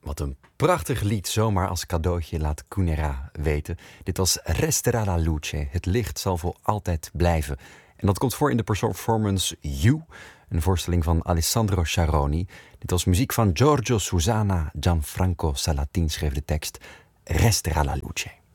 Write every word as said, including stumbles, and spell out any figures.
Wat een prachtig lied, zomaar als cadeautje laat Cunera weten. Dit was Resterà la luce, het licht zal voor altijd blijven. En dat komt voor in de performance You, een voorstelling van Alessandro Sciarroni. Dit was muziek van Giorgio Susana, Gianfranco Salatin schreef de tekst. Resterà la luce.